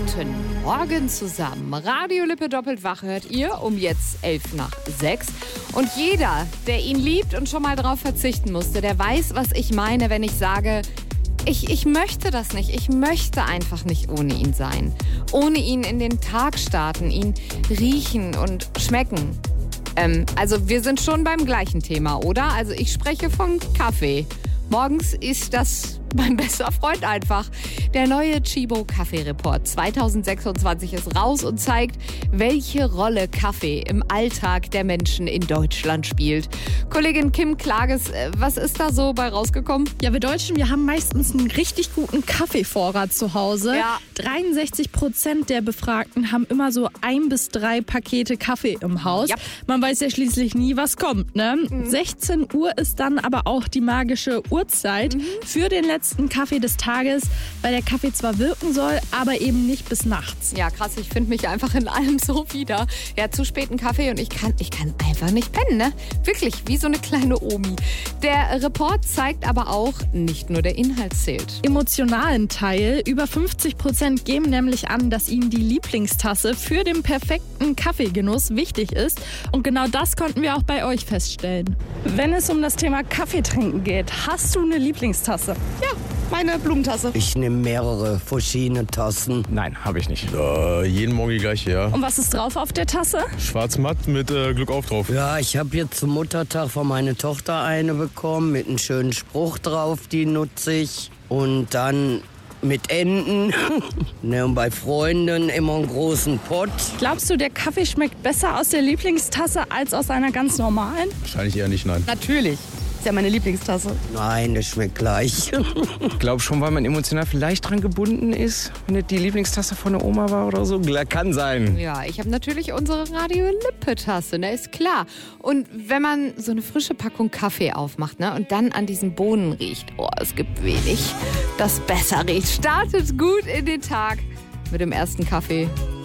Guten Morgen zusammen. Radio Lippe doppelt wach hört ihr um jetzt 5:11. Und jeder, der ihn liebt und schon mal drauf verzichten musste, der weiß, was ich meine, wenn ich sage, ich möchte das nicht. Ich möchte einfach nicht ohne ihn sein. Ohne ihn in den Tag starten, ihn riechen und schmecken. Also wir sind schon beim gleichen Thema, oder? Also ich spreche von Kaffee. Morgens ist das mein bester Freund einfach. Der neue Tchibo Kaffee-Report 2026 ist raus und zeigt, welche Rolle Kaffee im Alltag der Menschen in Deutschland spielt. Kollegin Kim Klages, was ist da so bei rausgekommen? Ja, wir Deutschen, wir haben meistens einen richtig guten Kaffeevorrat zu Hause. Ja. 63% der Befragten haben immer so 1 bis 3 Pakete Kaffee im Haus. Ja. Man weiß ja schließlich nie, was kommt, ne? 16 Uhr ist dann aber auch die magische Uhrzeit für den letzten Kaffee des Tages, weil der Kaffee zwar wirken soll, aber eben nicht bis nachts. Ja, krass, ich finde mich einfach in allem so wieder. Ja, zu späten Kaffee und ich kann einfach nicht pennen, ne? Wirklich, wie so eine kleine Omi. Der Report zeigt aber auch, nicht nur der Inhalt zählt. Emotionalen Teil. Über 50% geben nämlich an, dass ihnen die Lieblingstasse für den perfekten Kaffeegenuss wichtig ist. Und genau das konnten wir auch bei euch feststellen. Wenn es um das Thema Kaffee trinken geht, hast du eine Lieblingstasse? Ja, meine Blumentasse. Ich nehme mehrere verschiedene Tassen. Nein, habe ich nicht. Jeden Morgen die gleiche, ja. Und was ist drauf auf der Tasse? Schwarz-matt mit Glück auf drauf. Ja, ich habe jetzt zum Muttertag von meiner Tochter eine bekommen mit einem schönen Spruch drauf, die nutze ich. Und dann mit Enten. Ne, und bei Freunden immer einen großen Pott. Glaubst du, der Kaffee schmeckt besser aus der Lieblingstasse als aus einer ganz normalen? Wahrscheinlich eher nicht, nein. Natürlich. Ist ja meine Lieblingstasse. Nein, das schmeckt gleich. Ich glaube schon, weil man emotional vielleicht dran gebunden ist, wenn das die Lieblingstasse von der Oma war oder so. Kann sein. Ja, ich habe natürlich unsere Radio Lippe-Tasse, ne, ist klar. Und wenn man so eine frische Packung Kaffee aufmacht, ne, und dann an diesen Bohnen riecht, es gibt wenig, das besser riecht. Startet gut in den Tag mit dem ersten Kaffee.